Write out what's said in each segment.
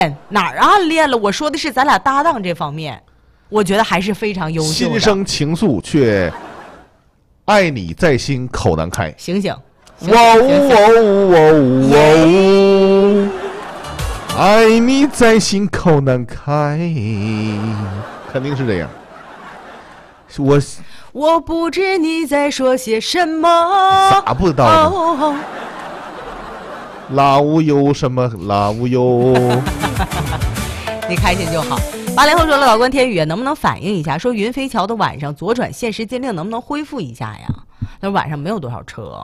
哪儿暗恋了？我说的是咱俩搭档这方面，我觉得还是非常优秀的。 心生情愫，却爱你在心口难开。 醒醒！ 哇呜，爱你在心口难开，肯定是这样。 我不知你在说些什么。 咋不知道呢？拉乌有什么拉乌有？ 你开心就好。80后说了，老关天宇能不能反映一下，说云飞桥的晚上左转限时禁令能不能恢复一下呀？那晚上没有多少车。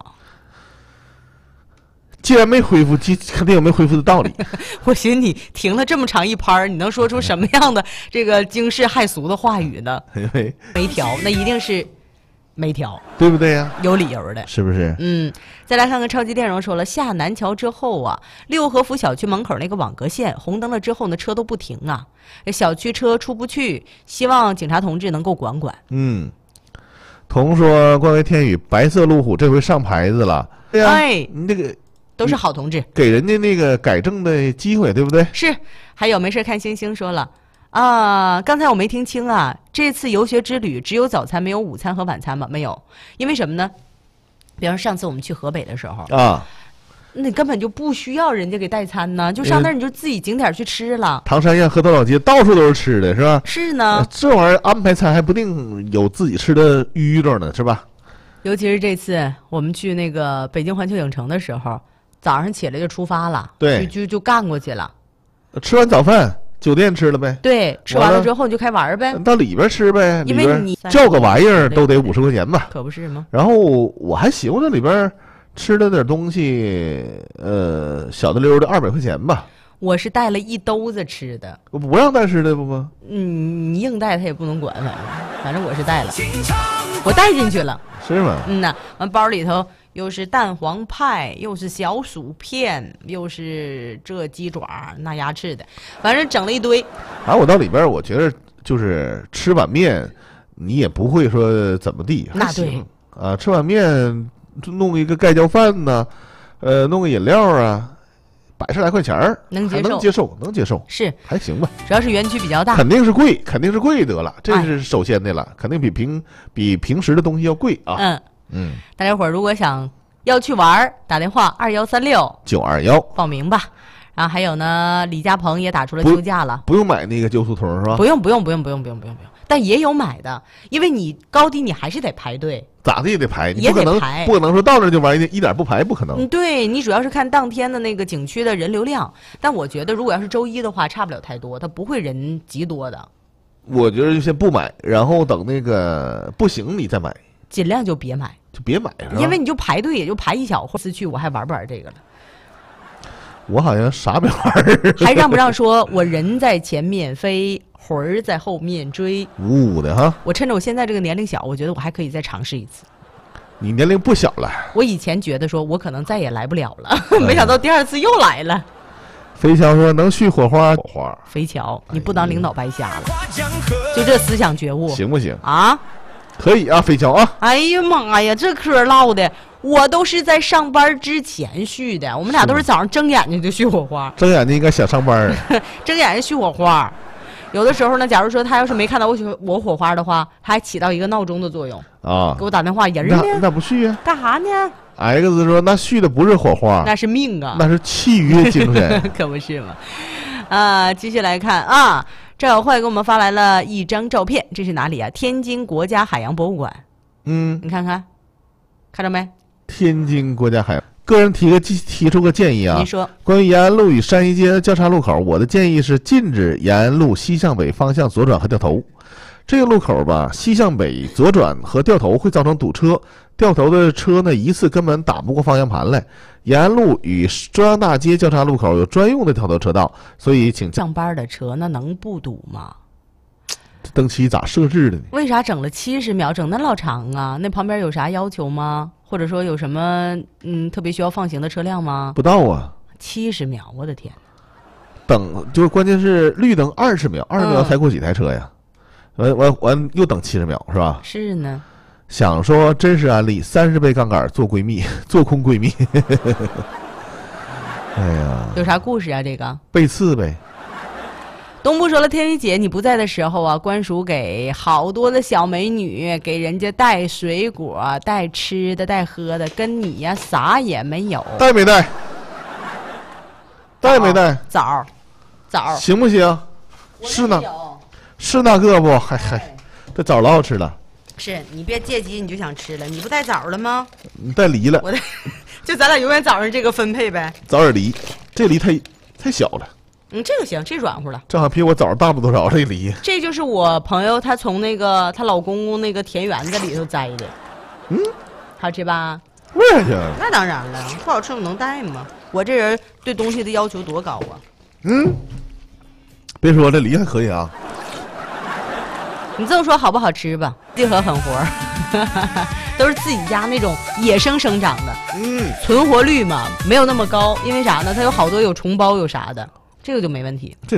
既然没恢复，肯定有没恢复的道理。 我寻思你停了这么长一拍，你能说出什么样的这个惊世骇俗的话语呢？没调，那一定是没调， 对不对呀？ 有理由的， 是不是？ 再来看看超级电容说了，下南桥之后啊，六合府小区门口那个网格线红灯了之后呢，车都不停啊，小区车出不去，希望警察同志能够管管。 童说关于天宇白色路虎这回上牌子了，对呀，你那个都是好同志， 给人家那个改正的机会，对不对？ 是。还有没事看星星说了啊，刚才我没听清啊，这次游学之旅只有早餐没有午餐和晚餐吗？没有，因为什么呢？比方说上次我们去河北的时候啊，你根本就不需要人家给带餐呢，就上那儿你就自己景点去吃了。 唐山宴、河头老街到处都是吃的，是吧？ 是呢， 这玩意儿安排餐还不定有自己吃的淤着呢，是吧？ 尤其是这次我们去那个北京环球影城的时候，早上起来就出发了， 对， 就干过去了。 吃完早饭，酒店吃了呗。 对，吃完了之后你就开玩呗， 到里边吃呗。 因为你叫个玩意儿都得50块钱吧？ 可不是吗？然后我还寻思里边吃了点东西，小的溜的200块钱吧。 我是带了一兜子吃的， 我不让带吃的不吗？ 你硬带他也不能管，反正我是带了，我带进去了， 是吗？ 完包里头又是蛋黄派，又是小薯片，又是这鸡爪那牙吃的，反正整了一堆。 我到里边，我觉得就是吃碗面，你也不会说怎么地， 那对啊，吃碗面弄一个盖浇饭呢，弄个饮料啊。100来块钱能接受， 是还行吧。 主要是园区比较大， 肯定是贵得了，这是首先的了，肯定比平时的东西要贵啊。 大家伙儿如果想要去玩，打电话2136-921报名吧。然后还有呢，李家鹏也打出了休假了， 不用买那个旧书童是吧？ 不用，但也有买的，因为你高低你还是得排队。 咋的也得排， 也得排， 不可能说到那就玩一点不排，不可能。 对，你主要是看当天的那个景区的人流量，但我觉得如果要是周一的话，差不了太多，它不会人极多的。 我觉得就先不买，然后等那个不行你再买， 尽量就别买，因为你就排队也就排一小会儿，去我还玩不玩这个了？ 我好像啥没玩还让不让说我人在前面飞，魂儿在后面追， 呜的哈。 我趁着我现在这个年龄小，我觉得我还可以再尝试一次。 你年龄不小了。 我以前觉得说我可能再也来不了了，没想到第2次又来了。 飞桥说能续火花， 飞桥，你不当领导白瞎了，就这思想觉悟行不行啊？ 可以啊，飞桥啊！ 哎呀妈呀，这嗑唠的，我都是在上班之前续的。我们俩都是早上睁眼睛就续火花， 睁眼睛应该想上班， 睁眼睛续火花。有的时候呢，假如说他要是没看到我火花的话，他还起到一个闹钟的作用啊，给我打电话，人呢？ 那不续啊？ 干啥呢 ？X 说那续的不是火花， 那是命啊， 那是契约精神， 可不是嘛？继续来看啊。赵小坏给我们发来了一张照片，这是哪里啊？天津国家海洋博物馆。你看着没？ 天津国家海洋。个人提出个建议啊， 您说， 关于延安路与山西街交叉路口，我的建议是禁止延安路西向北方向左转和掉头。这个路口吧，西向北左转和掉头会造成堵车，掉头的车呢一次根本打不过方向盘来。延安路与中央大街交叉路口有专用的掉头车道，所以请上班的车那能不堵吗？ 灯旗咋设置的呢？ 为啥整了70秒，整那老长啊？那旁边有啥要求吗？或者说有什么特别需要放行的车辆吗？ 不到啊 ，70秒，我的天！ 等就是关键是绿灯20秒，20秒才过几台车呀？完又等70秒是吧？ 是呢。 想说真实案例，30倍杠杆做闺蜜，做空闺蜜。哎呀， 有啥故事啊？这个背刺呗。 东部说了，天一姐你不在的时候啊，官署给好多的小美女给人家带水果、带吃的、带喝的，跟你呀啥也没有。 带没带？带没带？ 枣行不行？是呢，是那个不？嗨，这枣老好吃了。 是你别借机你就想吃了，你不带枣了吗？ 你带梨了。 我带，就咱俩永远早上这个分配呗。 枣点梨，这梨太小了。 这个行，这软乎了。 正好比我枣大不多少，这梨。 这就是我朋友她从那个她老公公那个田园子里头摘的。好吃吧？ 为啥呀？ 那当然了，不好吃我能带吗？我这人对东西的要求多高啊！ 别说这梨还可以啊。 你这么说好不好吃吧？地核狠活都是自己家那种野生生长的，存活率嘛没有那么高，因为啥呢？它有好多有虫孢有啥的，这个就没问题。